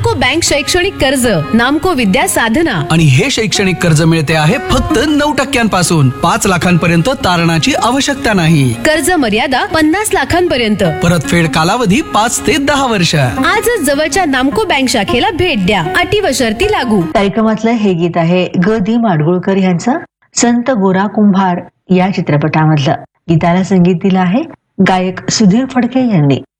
नामको बँक शैक्षणिक कर्ज, नामको विद्या साधना. आणि हे शैक्षणिक कर्ज मिळते आहे फक्त 9% 5 लाखांपर्यंत तारणाची आवश्यकता नाही. कर्ज मर्यादा 50 लाखांपर्यंत. परतफेड कालावधी 5 ते 10 वर्ष. आजच जवळच्या नामको बँक शाखेला भेट द्या. अटी व शर्ती लागू. कार्यक्रमातलं हे गीत आहे ग दी माडगुळकर यांचं संत गोरा कुंभार या चित्रपटामधलं. गीताला संगीत दिलं आहे गायक सुधीर फडके यांनी.